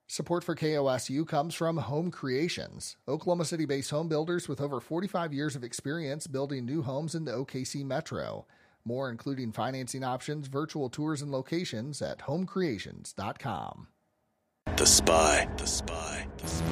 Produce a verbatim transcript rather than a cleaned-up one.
Support for K O S U comes from Home Creations, Oklahoma City-based home builders with over forty-five years of experience building new homes in the O K C metro. More, including financing options, virtual tours, and locations at home creations dot com. The Spy. The Spy. The Spy.